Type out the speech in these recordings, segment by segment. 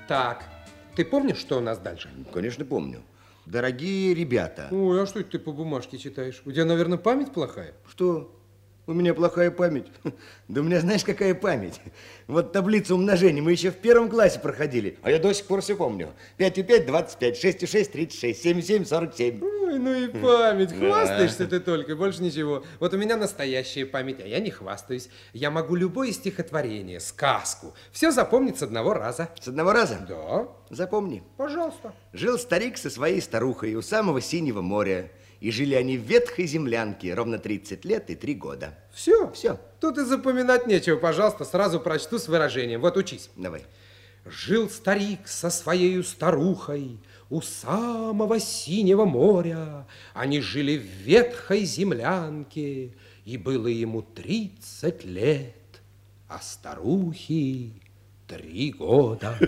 Так, ты помнишь, что у нас дальше? Конечно, помню. Дорогие ребята. Ой, а что это ты по бумажке читаешь? У тебя, наверное, память плохая? Что? У меня плохая память. Да у меня знаешь, какая память? Вот таблицу умножения мы еще в 1 классе проходили, а я до сих пор все помню. 5 и 5 – 25, 6 и 6 – 36, 7 и 7 – 47. Ой, ну и память. Хвастаешься ты только, больше ничего. Вот у меня настоящая память, а я не хвастаюсь. Я могу любое стихотворение, сказку, все запомнить с одного раза. С одного раза? Да. Запомни. Пожалуйста. Жил старик со своей старухой у самого синего моря. И жили они в ветхой землянке ровно 30 лет и 3 года. Все? Все. Тут и запоминать нечего, пожалуйста, сразу прочту с выражением. Вот учись. Давай. Жил старик со своей старухой у самого синего моря. Они жили в ветхой землянке, и было ему 30 лет, а старухе 3 года.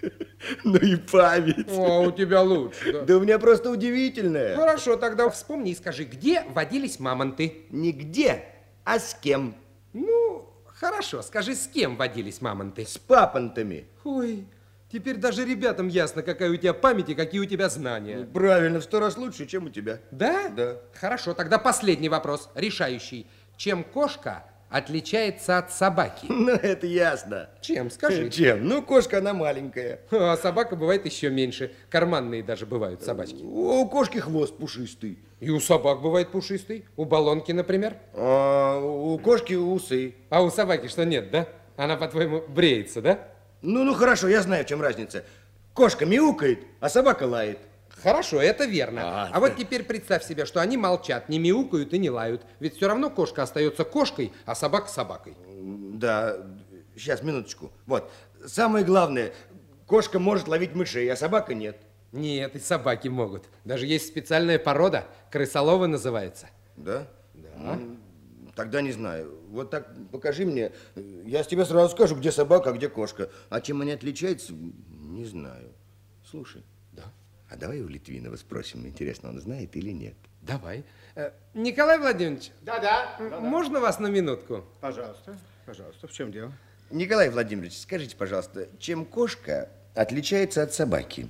Ну и память. О, у тебя лучше, да? Да у меня просто удивительная. Хорошо, тогда вспомни и скажи, где водились мамонты? Нигде, а с кем? Ну, хорошо, скажи, с кем водились мамонты? С папонтами. Ой, теперь даже ребятам ясно, какая у тебя память и какие у тебя знания. Правильно, в 100 раз лучше, чем у тебя. Да? Да. Хорошо, тогда последний вопрос, решающий. Чем кошка отличается от собаки? Ну, это ясно. Чем, скажи? Чем? Ну, кошка, она маленькая. А собака бывает еще меньше. Карманные даже бывают собачки. У кошки хвост пушистый. И у собак бывает пушистый. У баллонки, например. А у кошки усы. А у собаки что, нет, да? Она, по-твоему, бреется, да? Ну, хорошо, я знаю, в чем разница. Кошка мяукает, а собака лает. Хорошо, это верно. А Вот теперь представь себе, что они молчат, не мяукают и не лают. Ведь все равно кошка остается кошкой, а собака собакой. Да, сейчас, минуточку. Вот, самое главное, кошка может ловить мышей, а собака нет. Нет, и собаки могут. Даже есть специальная порода, крысоловы называется. Да? Да. Тогда не знаю. Вот так покажи мне, я с тебе сразу скажу, где собака, а где кошка. А чем они отличаются, не знаю. Слушай. Да. А давай у Литвинова спросим, интересно, он знает или нет? Давай. Николай Владимирович. Да-да. Можно вас на минутку? Пожалуйста, пожалуйста. В чем дело? Николай Владимирович, скажите, пожалуйста, чем кошка отличается от собаки?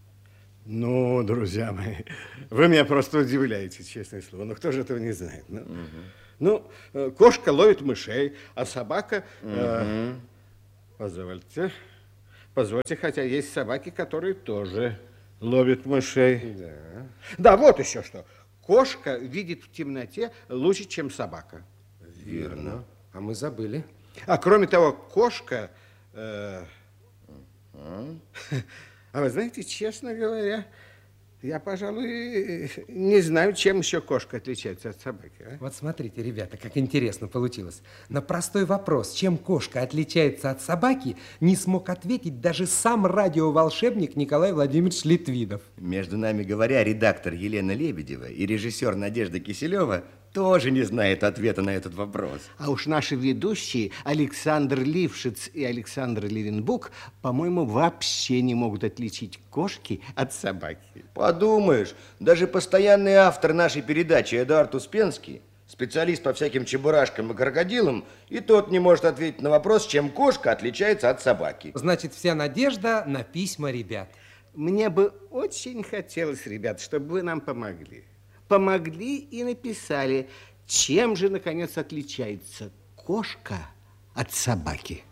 Ну, друзья мои, вы меня просто удивляете, честное слово. Ну, кто же этого не знает? Ну, кошка ловит мышей, а собака... Позвольте, хотя есть собаки, которые тоже ловят мышей. Да. Да, вот еще что. Кошка видит в темноте лучше, чем собака. Верно. А мы забыли. А кроме того, кошка... А вы знаете, честно говоря, я, пожалуй, не знаю, чем еще кошка отличается от собаки. А? Вот смотрите, ребята, как интересно получилось. На простой вопрос, чем кошка отличается от собаки, не смог ответить даже сам радиоволшебник Николай Владимирович Литвинов. Между нами говоря, редактор Елена Лебедева и режиссер Надежда Киселева тоже не знают ответа на этот вопрос. А уж наши ведущие Александр Лившиц и Александр Левенбук, по-моему, вообще не могут отличить кошки от собаки. Подумаешь, даже постоянный автор нашей передачи Эдуард Успенский, специалист по всяким чебурашкам и крокодилам, и тот не может ответить на вопрос, чем кошка отличается от собаки. Значит, вся надежда на письма ребят. Мне бы очень хотелось, ребят, чтобы вы нам помогли. Помогли и написали, чем же, наконец, отличается кошка от собаки.